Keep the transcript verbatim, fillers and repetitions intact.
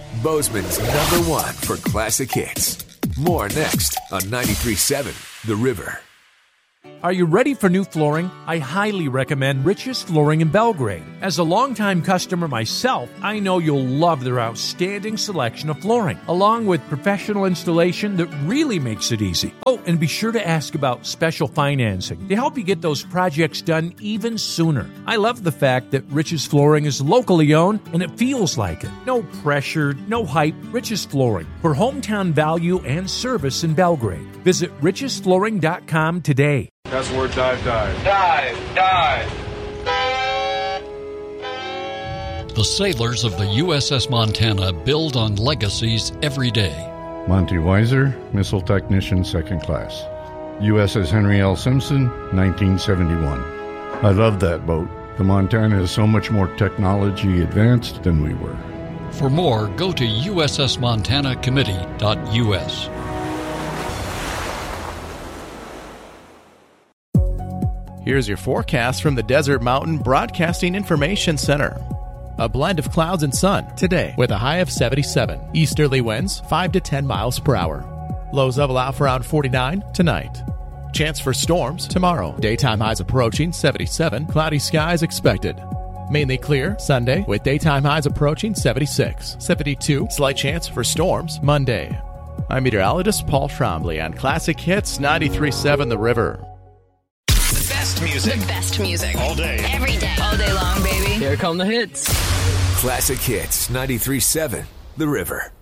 Bozeman's number one for classic hits. More next on ninety-three point seven The River. Are you ready for new flooring? I highly recommend Rich's Flooring in Belgrade. As a longtime customer myself, I know you'll love their outstanding selection of flooring, along with professional installation that really makes it easy. Oh, and be sure to ask about special financing to help you get those projects done even sooner. I love the fact that Rich's Flooring is locally owned and it feels like it. No pressure, no hype. Rich's Flooring for hometown value and service in Belgrade. Visit riches flooring dot com today. That's the word dive, dive. Dive, dive. The sailors of the U S S Montana build on legacies every day. Monty Weiser, Missile Technician, Second Class. U S S Henry L. Simpson, nineteen seventy-one. I love that boat. The Montana is so much more technology advanced than we were. For more, go to U S S montana committee dot U S. Here's your forecast from the Desert Mountain Broadcasting Information Center. A blend of clouds and sun today with a high of seventy-seven. Easterly winds five to ten miles per hour. Lows level out for around forty-nine tonight. Chance for storms tomorrow. Daytime highs approaching seventy-seven. Cloudy skies expected. Mainly clear Sunday with daytime highs approaching seventy-six. seventy-two. Slight chance for storms Monday. I'm meteorologist Paul Trombley on Classic Hits ninety-three point seven The River. The best music. The best music. All day. Every day. All day long, baby. Here come the hits. Classic Hits ninety-three point seven The River.